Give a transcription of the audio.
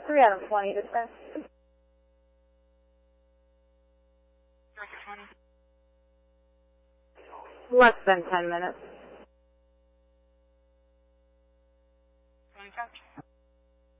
3 out of 20 dispatch. Less than 10 minutes.